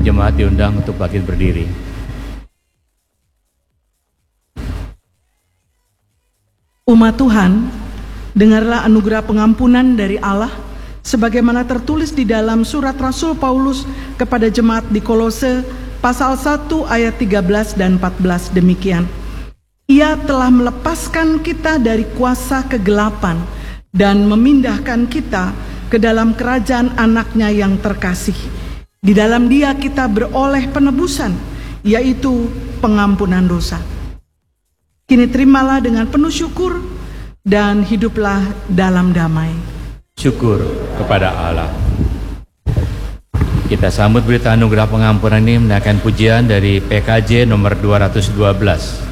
jemaat diundang untuk bangkit berdiri. Umat Tuhan, dengarlah anugerah pengampunan dari Allah sebagaimana tertulis di dalam surat Rasul Paulus kepada jemaat di Kolose pasal 1 ayat 13 dan 14 demikian. Ia telah melepaskan kita dari kuasa kegelapan dan memindahkan kita ke dalam kerajaan anaknya yang terkasih. Di dalam Dia kita beroleh penebusan, yaitu pengampunan dosa. Kini terimalah dengan penuh syukur dan hiduplah dalam damai. Syukur kepada Allah. Kita sambut berita anugerah pengampunan ini menaikkan pujian dari PKJ nomor 212.